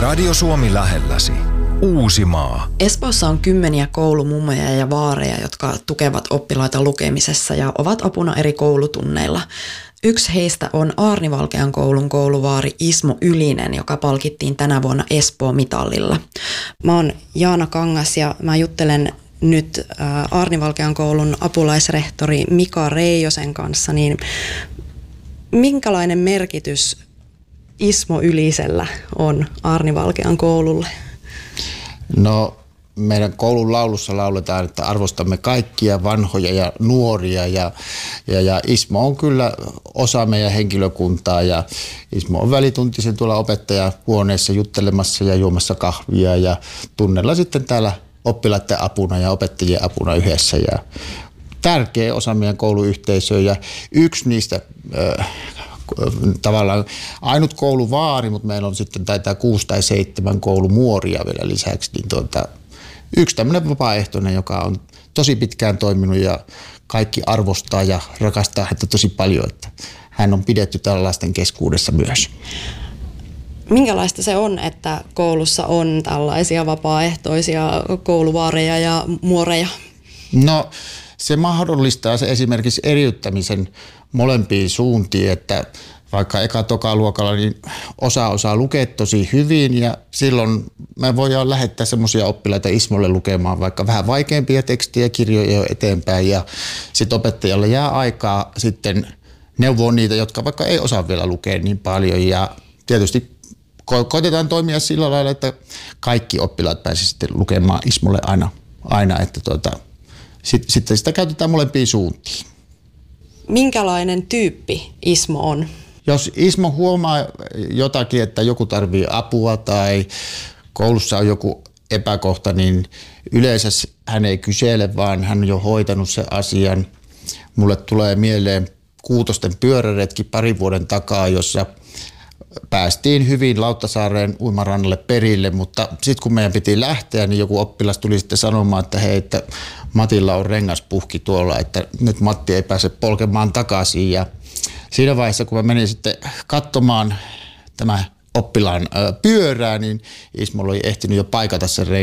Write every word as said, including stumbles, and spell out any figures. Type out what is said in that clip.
Radio Suomi lähelläsi. Uusimaa. Espoossa on kymmeniä koulumummoja ja vaareja, jotka tukevat oppilaita lukemisessa ja ovat apuna eri koulutunneilla. Yksi heistä on Aarnivalkean koulun kouluvaari Ismo Ylinen, joka palkittiin tänä vuonna Espoo-mitallilla. Mä oon Jaana Kangas ja mä juttelen nyt Aarnivalkean koulun apulaisrehtori Mika Reijosen kanssa. Niin minkälainen merkitys Ismo Ylisellä on Aarnivalkean koululle? No, meidän koulun laulussa lauletaan, että arvostamme kaikkia vanhoja ja nuoria ja, ja, ja Ismo on kyllä osa meidän henkilökuntaa ja Ismo on välituntisen tuolla opettajahuoneessa juttelemassa ja juomassa kahvia ja tunnella sitten täällä oppilaiden apuna ja opettajien apuna yhdessä ja tärkeä osa meidän kouluyhteisöä ja yksi niistä äh, tavallaan ainut kouluvaari, mutta meillä on sitten taitaa kuusi tai seitsemän koulumuoria vielä lisäksi, niin tuota, yksi tämmöinen vapaaehtoinen, joka on tosi pitkään toiminut ja kaikki arvostaa ja rakastaa häntä tosi paljon, että hän on pidetty täällä lasten keskuudessa myös. Minkälaista se on, että koulussa on tällaisia vapaaehtoisia kouluvaareja ja muoreja? No, se mahdollistaa se esimerkiksi eriyttämisen molempiin suuntiin, että vaikka eka-toka-luokalla niin osa osaa lukea tosi hyvin ja silloin me voidaan lähettää semmoisia oppilaita Ismolle lukemaan vaikka vähän vaikeampia tekstiä, kirjoja jo eteenpäin ja sitten opettajalle jää aikaa sitten neuvoa niitä, jotka vaikka ei osaa vielä lukea niin paljon ja tietysti ko- koitetaan toimia sillä lailla, että kaikki oppilaat pääsevät sitten lukemaan Ismolle aina, aina että tuota, sitten sit sitä käytetään molempiin suuntiin. Minkälainen tyyppi Ismo on? Jos Ismo huomaa jotakin, että joku tarvitsee apua tai koulussa on joku epäkohta, niin yleensä hän ei kysele, vaan hän on jo hoitanut sen asian. Mulle tulee mieleen Kuutosten pyöräretki parin vuoden takaa, jossa päästiin hyvin Lauttasaareen uimarannalle perille, mutta sitten kun meidän piti lähteä, niin joku oppilas tuli sitten sanomaan, että hei, että Matilla on rengaspuhki tuolla, että nyt Matti ei pääse polkemaan takaisin. Ja siinä vaiheessa, kun mä menin sitten katsomaan tämä oppilaan pyörää, niin Ismolla oli ehtinyt jo paikata sen